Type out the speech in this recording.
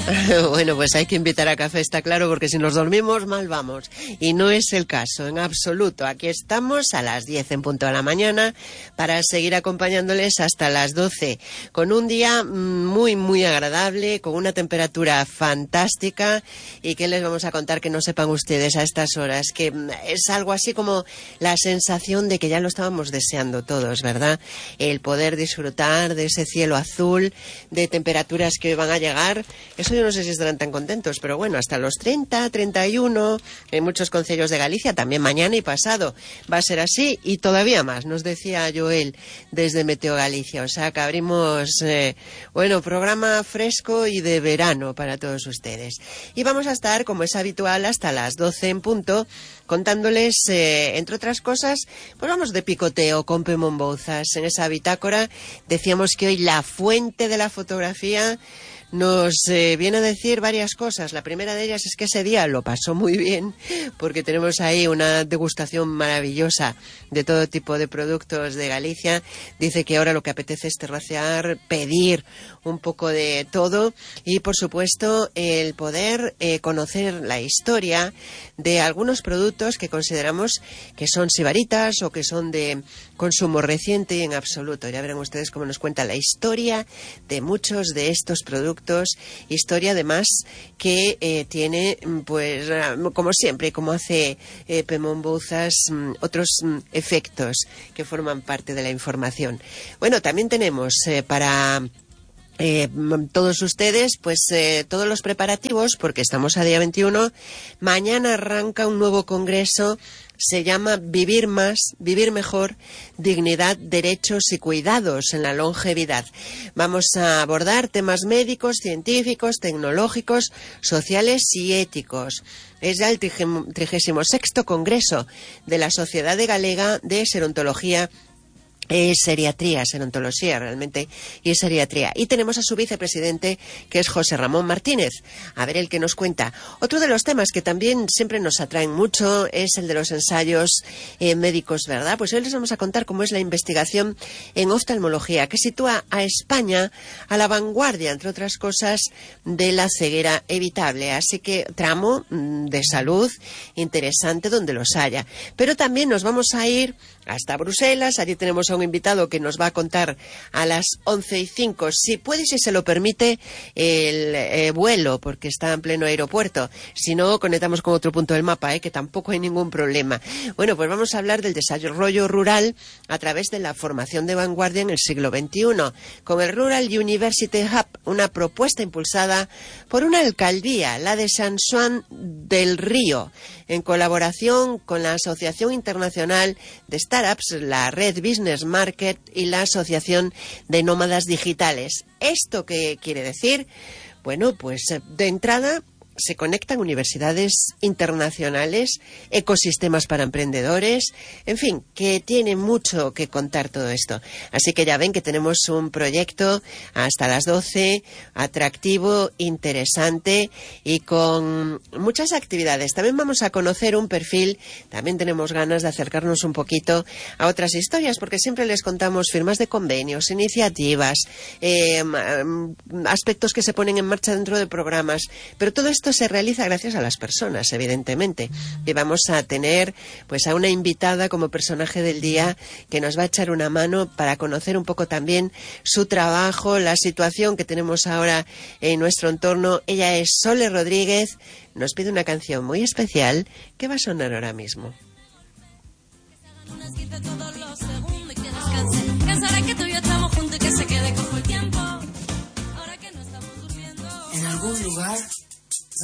Bueno, pues hay que invitar a café, está claro, porque si nos dormimos mal vamos. Y no es el caso, en absoluto. Aquí estamos a las 10 en punto de la mañana para seguir acompañándoles hasta las 12, con un día muy, muy agradable, con una temperatura fantástica. ¿Y qué les vamos a contar que no sepan ustedes a estas horas? Que es algo así como la sensación de que ya lo estábamos deseando todos, ¿verdad? El poder disfrutar de ese cielo azul, de temperaturas que hoy van a llegar. Eso yo no sé si estarán tan contentos, pero bueno, hasta los 30, 31, en muchos concellos de Galicia, también mañana y pasado va a ser así, y todavía más, nos decía Joel desde Meteo Galicia. O sea que abrimos, programa fresco y de verano para todos ustedes. Y vamos a estar, como es habitual, hasta las 12 en punto, contándoles, entre otras cosas, pues vamos de picoteo con Pemón Bouzas. En esa bitácora decíamos que hoy la fuente de la fotografía nos viene a decir varias cosas. La primera de ellas es que ese día lo pasó muy bien, porque tenemos ahí una degustación maravillosa de todo tipo de productos de Galicia. Dice que ahora lo que apetece es terracear, pedir un poco de todo y, por supuesto, el poder conocer la historia de algunos productos que consideramos que son sibaritas o que son de consumo reciente y en absoluto. Ya verán ustedes cómo nos cuenta la historia de muchos de estos productos, historia además que tiene, pues, como siempre, como hace Pemón Bouzas, otros efectos que forman parte de la información. Bueno, también tenemos para todos ustedes, pues todos los preparativos, porque estamos a día 21. Mañana arranca un nuevo congreso. Se llama Vivir Más, Vivir Mejor, Dignidad, Derechos y Cuidados en la Longevidad. Vamos a abordar temas médicos, científicos, tecnológicos, sociales y éticos. Es ya el 36º Congreso de la Sociedad Galega de Serontología, serontología realmente, y seriatría. Y tenemos a su vicepresidente, que es José Ramón Martínez. A ver el que nos cuenta. Otro de los temas que también siempre nos atraen mucho es el de los ensayos médicos, ¿verdad? Pues hoy les vamos a contar cómo es la investigación en oftalmología, que sitúa a España a la vanguardia, entre otras cosas, de la ceguera evitable. Así que tramo de salud interesante donde los haya. Pero también nos vamos a ir hasta Bruselas. Allí tenemos a un invitado que nos va a contar a las 11:05, si puede y si se lo permite, el vuelo, porque está en pleno aeropuerto. Si no, conectamos con otro punto del mapa, que tampoco hay ningún problema. Bueno, pues vamos a hablar del desarrollo rural a través de la formación de vanguardia en el siglo XXI, con el Rural University Hub, una propuesta impulsada por una alcaldía, la de San Juan del Río, en colaboración con la Asociación Internacional de Startups, la Red Business Market y la Asociación de Nómadas Digitales. ¿Esto qué quiere decir? Bueno, pues de entrada se conectan universidades internacionales, ecosistemas para emprendedores, en fin, que tiene mucho que contar todo esto. Así que ya ven que tenemos un proyecto hasta las 12, atractivo, interesante y con muchas actividades. También vamos a conocer un perfil, también tenemos ganas de acercarnos un poquito a otras historias, porque siempre les contamos firmas de convenios, iniciativas, aspectos que se ponen en marcha dentro de programas, pero todo esto se realiza gracias a las personas, evidentemente. Y vamos a tener pues a una invitada como personaje del día que nos va a echar una mano para conocer un poco también su trabajo, la situación que tenemos ahora en nuestro entorno. Ella es Sole Rodríguez, nos pide una canción muy especial que va a sonar ahora mismo. En algún lugar